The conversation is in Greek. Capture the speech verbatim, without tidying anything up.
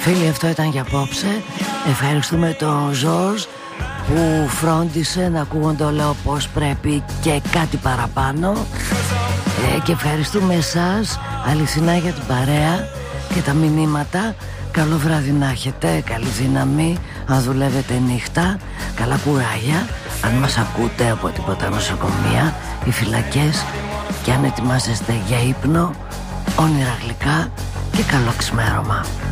Φίλοι, αυτό ήταν για απόψε. Ευχαριστούμε τον Ζορζ που φρόντισε να ακούγονται όλα όπως πρέπει και κάτι παραπάνω. ε, Και ευχαριστούμε εσάς αληθινά για την παρέα και τα μηνύματα. Καλό βράδυ να έχετε, καλή δύναμη αν δουλεύετε νύχτα. Καλά κουράγια αν μας ακούτε από τίποτα νοσοκομεία ή φυλακές. Και αν ετοιμάζεστε για ύπνο, όνειρα γλυκά και καλό ξημέρωμα.